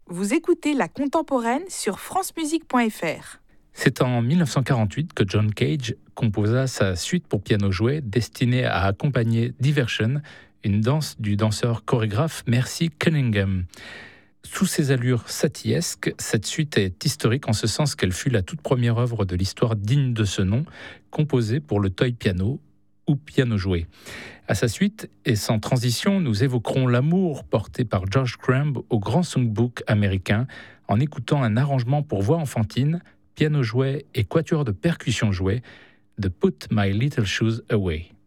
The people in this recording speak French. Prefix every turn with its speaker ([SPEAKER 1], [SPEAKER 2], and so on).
[SPEAKER 1] Vous écoutez La Contemporaine sur francemusique.fr.
[SPEAKER 2] C'est en 1948 que John Cage composa sa suite pour piano-jouet destinée à accompagner Diversion, une danse du danseur-chorégraphe Mercy Cunningham. Sous ses allures satyesques, cette suite est historique en ce sens qu'elle fut la toute première œuvre de l'histoire digne de ce nom, composée pour le toy piano ou piano-jouet. À sa suite, et sans transition, nous évoquerons l'amour porté par George Crumb au grand songbook américain en écoutant un arrangement pour voix enfantine, piano-jouet et quatuor de percussion jouet de Put My Little Shoes Away.